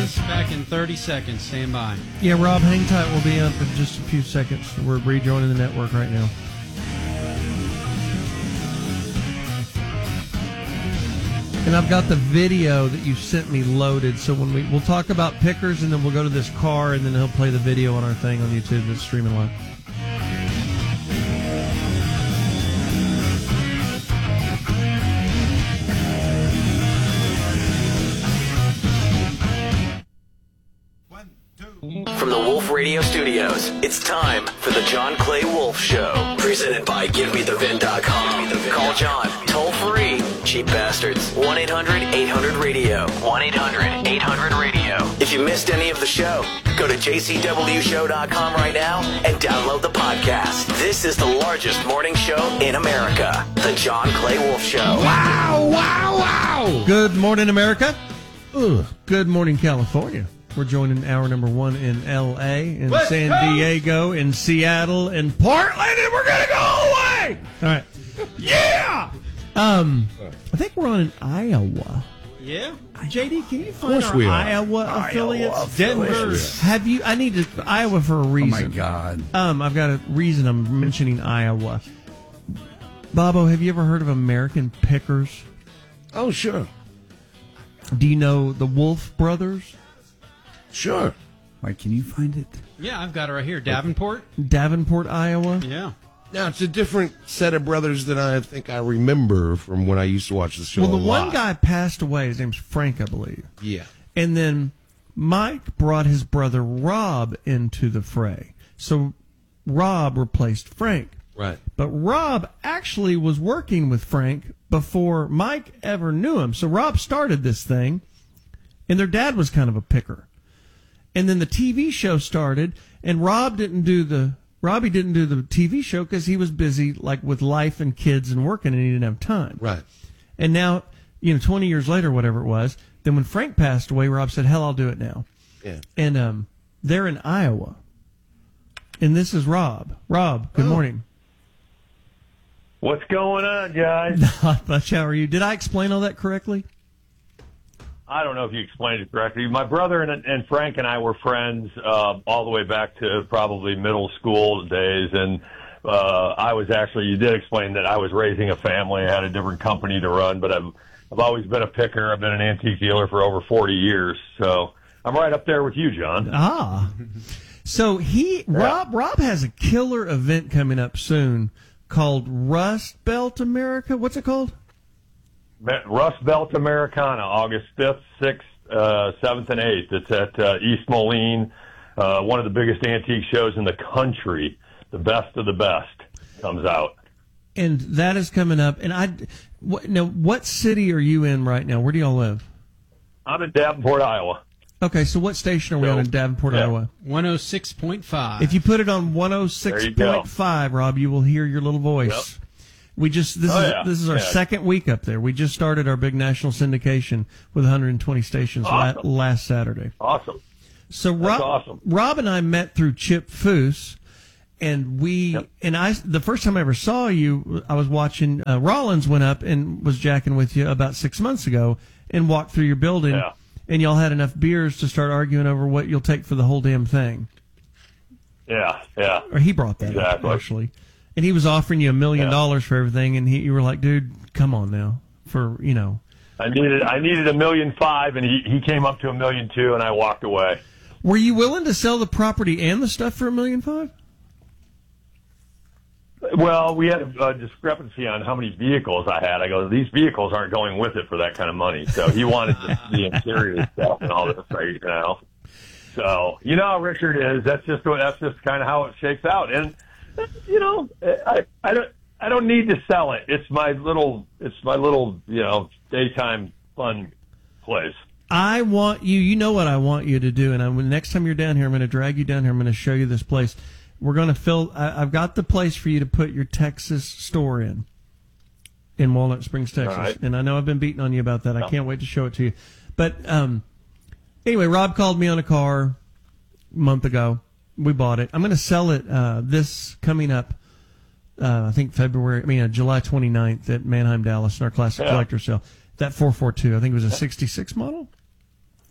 us back in 30 seconds. Stand by. Yeah, Rob, hang tight. We'll be up in just a few seconds. We're rejoining the network right now. And I've got the video that you sent me loaded. So when we'll talk about pickers, and then we'll go to this car, and then he'll play the video on our thing on YouTube that's streaming live. From the Wolf Radio Studios, it's time for the John Clay Wolf Show. Presented by GiveMeTheVin.com. Call John, toll free. Cheap bastards. 1-800-800-RADIO. 1-800-800-RADIO. If you missed any of the show, go to jcwshow.com right now and download the podcast. This is the largest morning show in America. The John Clay Wolf Show. Wow, wow, wow. Good morning, America. Ugh. Good morning, California. We're joining hour number 1 in L.A., in San Diego, in Seattle, in Portland, and we're going to go all the way. All right. Yeah! I think we're on in Iowa. Yeah. JD, can you find our we are. Iowa affiliates? Denver. Have you? I need to Iowa for a reason. Oh, my God. I've got a reason I'm mentioning Iowa. Bobo, have you ever heard of American Pickers? Oh, sure. Do you know the Wolf Brothers? Sure. Mike, can you find it? Yeah, I've got it right here. Davenport. Davenport, Iowa? Yeah. Now, it's a different set of brothers than I think I remember from when I used to watch the show. Well, the a lot. one guy passed away. His name's Frank, I believe. Yeah. And then Mike brought his brother Rob into the fray. So Rob replaced Frank. Right. But Rob actually was working with Frank before Mike ever knew him. So Rob started this thing, and their dad was kind of a picker. And then the TV show started, and Robbie didn't do the TV show because he was busy like with life and kids and working, and he didn't have time. Right. And now, 20 years later, whatever it was, then when Frank passed away, Rob said, "Hell, I'll do it now." Yeah. And they're in Iowa, and this is Rob. Rob, good morning. What's going on, guys? Not much. How are you? Did I explain all that correctly? I don't know if you explained it correctly. My brother and Frank and I were friends all the way back to probably middle school days, and I was actually, you did explain that I was raising a family. I had a different company to run, but I've always been a picker. I've been an antique dealer for over 40 years, so I'm right up there with you, John. Ah. So Rob has a killer event coming up soon called Rust Belt America. What's it called? Rust Belt Americana, August 5th, 6th, 7th, and 8th. It's at East Moline, one of the biggest antique shows in the country. The best of the best comes out. And that is coming up. And what city are you in right now? Where do y'all live? I'm in Davenport, Iowa. Okay, so what station are we on in Davenport, Iowa? 106.5. If you put it on 106.5, Rob, you will hear your little voice. Yep. This is our second week up there. We just started our big national syndication with 120 stations last Saturday. Awesome. So Rob and I met through Chip Foose, and the first time I ever saw you, I was watching Rollins went up and was jacking with you about 6 months ago and walked through your building, and y'all had enough beers to start arguing over what you'll take for the whole damn thing. Yeah. Or he brought that up, actually. And he was offering you $1 million for everything, and you were like, "Dude, come on now." I needed $1.5 million, and he came up to $1.2 million, and I walked away. Were you willing to sell the property and the stuff for $1.5 million? Well, we had a discrepancy on how many vehicles I had. I go, these vehicles aren't going with it for that kind of money. So he wanted the interior stuff and all this, So how Richard is. That's just kind of how it shakes out. And I don't need to sell it. It's my little daytime fun place. I want you. You know what I want you to do, and next time you're down here, I'm going to drag you down here. I'm going to show you this place. We're going to fill. I've got the place for you to put your Texas store in Walnut Springs, Texas. Right. And I know I've been beating on you about that. I can't wait to show it to you. But anyway, Rob called me on a car a month ago. We bought it. I'm going to sell it this coming up, I think July 29th at Manheim, Dallas, in our classic collector sale. That 442, I think it was a 66 model.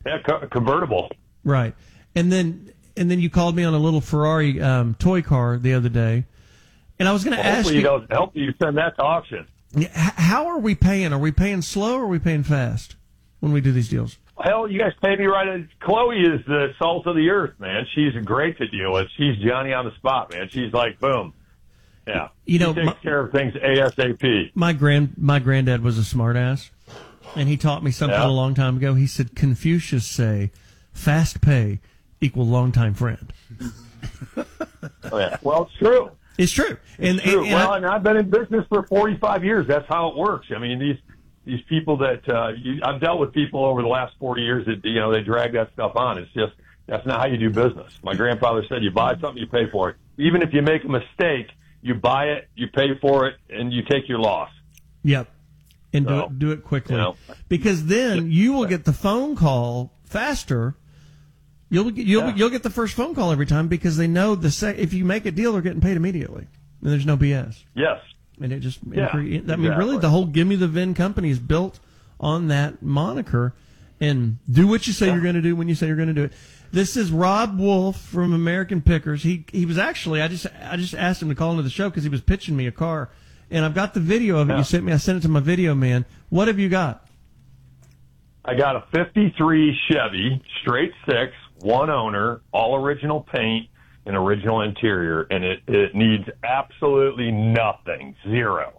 Yeah, convertible. Right. And then you called me on a little Ferrari toy car the other day, and I was going to ask you. Hopefully you send that to auction. How are we paying? Are we paying slow or are we paying fast when we do these deals? Hell, you guys pay me right. Chloe is the salt of the earth, man. She's great to deal with. She's Johnny on the spot, man. She's like, boom. Yeah. You know, she takes care of things ASAP. My granddad was a smartass, and he taught me something a long time ago. He said, Confucius say, fast pay equal longtime friend. Oh, yeah. Well, it's true. It's true. And I've been in business for 45 years. That's how it works. I mean, these people that I've dealt with people over the last 40 years that they drag that stuff on. It's just that's not how you do business. My grandfather said, you buy something, you pay for it. Even if you make a mistake, you buy it, you pay for it, and you take your loss. Yep. And do it quickly, because then you will get the phone call faster. You'll get the first phone call every time because they know if you make a deal, they're getting paid immediately, and there's no BS. Yes, and it just really the whole Give Me the VIN company is built on that moniker, and do what you say you're going to do when you say you're going to do it. This is Rob Wolf from American Pickers. He was actually I just asked him to call into the show because he was pitching me a car, and I've got the video of it you sent me. I sent it to my video man. What have you got? I got a 53 Chevy, straight six, one owner, all original paint and original interior, and it needs absolutely nothing, zero.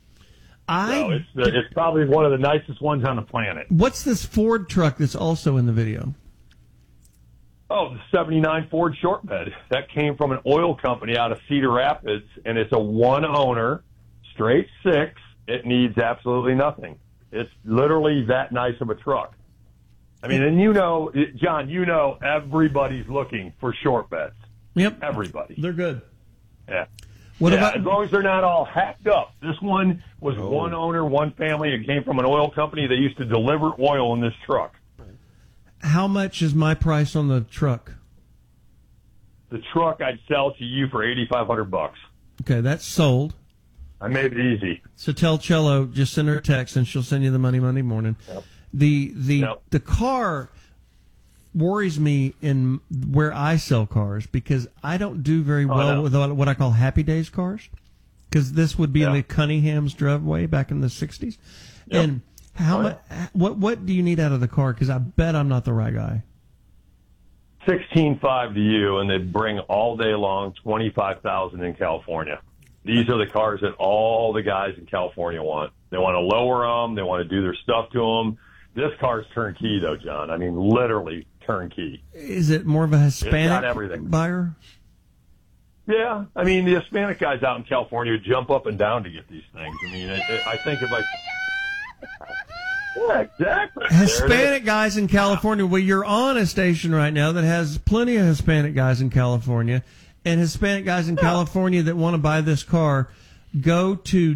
It's probably one of the nicest ones on the planet. What's this Ford truck that's also in the video? Oh, the 79 Ford short bed. That came from an oil company out of Cedar Rapids, and it's a one owner, straight six. It needs absolutely nothing. It's literally that nice of a truck. I mean, and John, everybody's looking for short beds. Yep. Everybody. They're good. Yeah. What about as long as they're not all hacked up. This one was one owner, one family. It came from an oil company. They used to deliver oil in this truck. How much is my price on the truck? The truck I'd sell to you for $8,500. Okay, that's sold. I made it easy. So tell Cello, just send her a text and she'll send you the money Monday morning. Yep. The car worries me in where I sell cars because I don't do very well with what I call Happy Days cars, because this would be in the Cunningham's driveway back in the 60s. Yep. And what do you need out of the car? Because I bet I'm not the right guy. 16.5 to you, and they bring all day long 25,000 in California. These are the cars that all the guys in California want. They want to lower them. They want to do their stuff to them. This car's turnkey, though, John. I mean, literally turnkey. Is it more of a Hispanic buyer? Yeah. I mean, the Hispanic guys out in California would jump up and down to get these things. I mean, I think if I... Yeah, exactly. Hispanic guys in California. Well, you're on a station right now that has plenty of Hispanic guys in California. And Hispanic guys in California that want to buy this car, go to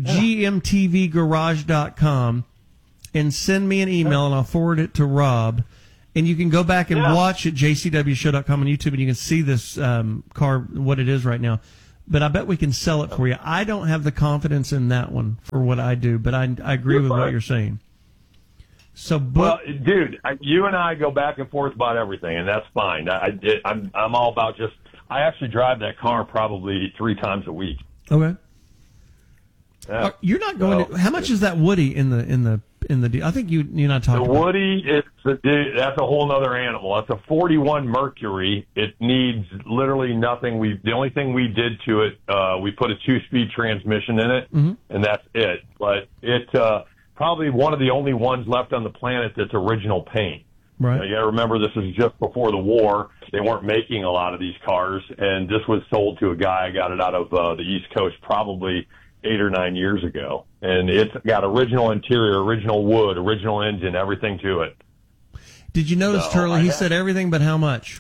gmtvgarage.com and send me an email, and I'll forward it to Rob. And you can go back and watch at jcwshow.com on YouTube, and you can see this car, what it is right now. But I bet we can sell it for you. I don't have the confidence in that one for what I do, but I agree with what you're saying. So, dude, you and I go back and forth about everything, and that's fine. I'm all about just. I actually drive that car probably 3 times a week. Okay. Yeah. You're not going to. How much is that Woody in the deal? I think you're not talking. The Woody that's a whole other animal. That's a 41 Mercury. It needs literally nothing. The only thing we did to it, we put a 2-speed transmission in it, and that's it. But it's probably one of the only ones left on the planet that's original paint. Right. You got to remember, this was just before the war. They weren't making a lot of these cars, and this was sold to a guy. I got it out of the East Coast probably 8 or 9 years ago, and it's got original interior, original wood, original engine, everything to it. Did you notice, Turley? He said everything, but how much?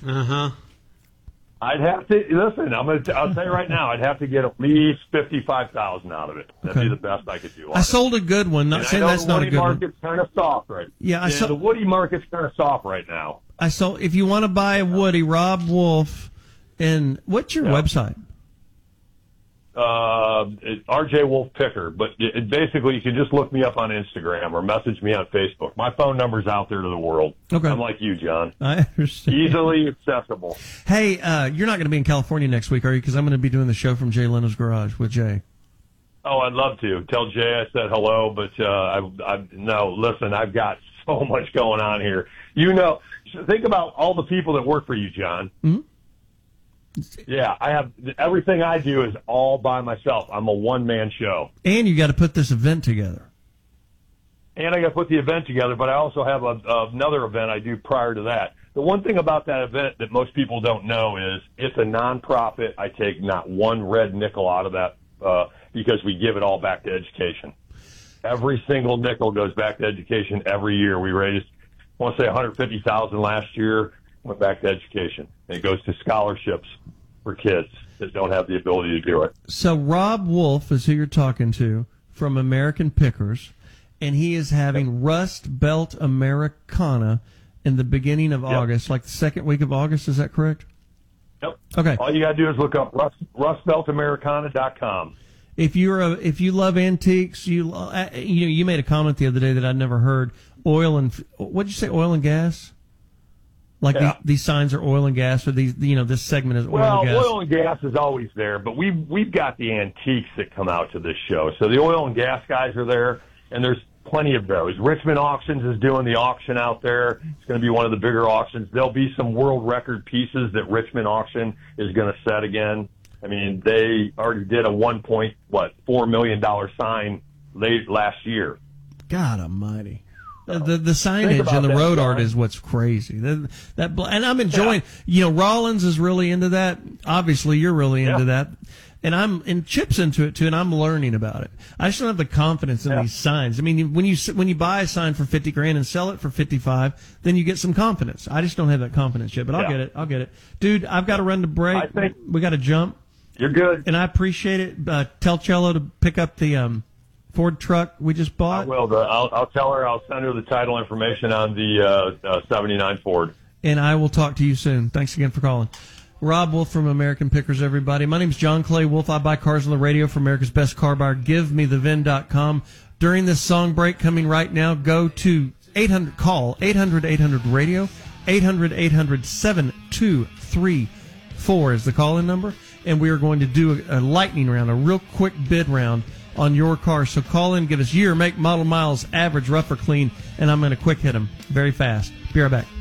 I'd have to listen. I'll say right now, I'd have to get at least 55,000 out of it. That'd be the best I could do. I sold a good one. Not saying that's not a good one. The Woody market's kind of soft right. Yeah, the Woody market's kind of soft right now. I sold. If you want to buy a Woody, Rob Wolf, and what's your website? RJ Wolf Picker, but basically you can just look me up on Instagram or message me on Facebook. My phone number's out there to the world. Okay. I'm like you, John. I understand. Easily accessible. Hey, you're not going to be in California next week, are you? Because I'm going to be doing the show from Jay Leno's garage with Jay. Oh, I'd love to. Tell Jay I said hello, but no, listen, I've got so much going on here. You know, think about all the people that work for you, John. Mm-hmm. Yeah, I have everything I do is all by myself. I'm a one-man show. And you got to put this event together. And I got to put the event together, but I also have another event I do prior to that. The one thing about that event that most people don't know is it's a nonprofit. I take not one red nickel out of that because we give it all back to education. Every single nickel goes back to education every year. We raised, I want to say, $150,000 last year. Went back to education. And it goes to scholarships for kids that don't have the ability to do it. So Rob Wolf is who you're talking to from American Pickers, and he is having Rust Belt Americana in the beginning of August, like the second week of August. Is that correct? Yep. Okay. All you got to do is look up rustbeltamericana.com. If you love antiques, you made a comment the other day that I'd never heard. Oil and what'd you say? Oil and gas. Like these signs are oil and gas, or this segment is oil and gas. Well, oil and gas is always there, but we've got the antiques that come out to this show. So the oil and gas guys are there, and there's plenty of those. Richmond Auctions is doing the auction out there. It's going to be one of the bigger auctions. There'll be some world record pieces that Richmond Auction is going to set again. I mean, they already did a $1.4 million sign last year. God almighty. The signage and the road art is what's crazy. And I'm enjoying. Rollins is really into that. Obviously, you're really into that, and Chip's into it too. And I'm learning about it. I just don't have the confidence in these signs. I mean, when you buy a sign for $50,000 and sell it for $55,000, then you get some confidence. I just don't have that confidence yet, but I'll get it, dude. I've got to run to break. We got to jump. You're good, and I appreciate it. Tell Cello to pick up the Ford truck we just bought. I will. I'll tell her. I'll send her the title information on the 79 Ford. And I will talk to you soon. Thanks again for calling. Rob Wolf from American Pickers, everybody. My name's John Clay Wolf. I buy cars on the radio for America's Best Car Buyer. GiveMeTheVin.com. During this song break coming right now, go to 800. Call 800-800-RADIO. 800-800-7234 is the call-in number. And we are going to do a lightning round, a real quick bid round on your car. So call in, give us year, make, model, miles, average, rough or clean, and I'm going to quick hit them very fast. Be right back.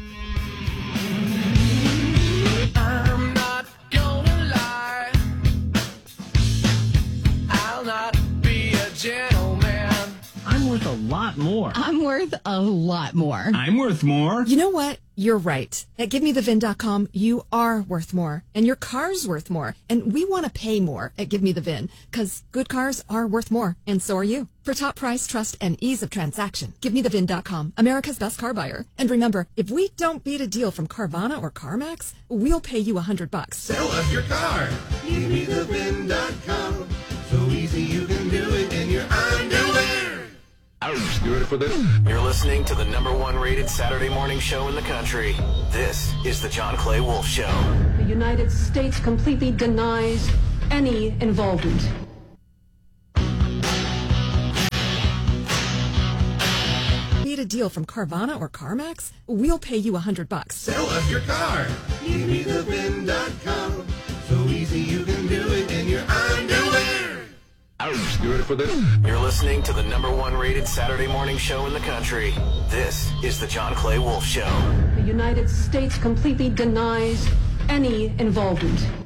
I'm not gonna lie, I'll not be a gentleman. I'm worth a lot more. I'm worth a lot more. I'm worth more. You know what? You're right. At GiveMeTheVin.com, you are worth more, and your car's worth more, and we want to pay more at GiveMeTheVin, because good cars are worth more, and so are you. For top price, trust, and ease of transaction, GiveMeTheVin.com, America's Best Car Buyer. And remember, if we don't beat a deal from Carvana or CarMax, we'll pay you $100. Sell us your car. GiveMeTheVin.com. So easy you can do it in your underwear. You ready for this? You're listening to the #1 rated Saturday morning show in the country. This is the John Clay Wolf Show. The United States completely denies any involvement. Beat a deal from Carvana or CarMax, we'll pay you $100. Sell us your car. GiveMeTheVin.com. So easy you can do it in your underwear. You ready for this? You're listening to the #1 rated Saturday morning show in the country. This is the John Clay Wolf Show. The United States completely denies any involvement.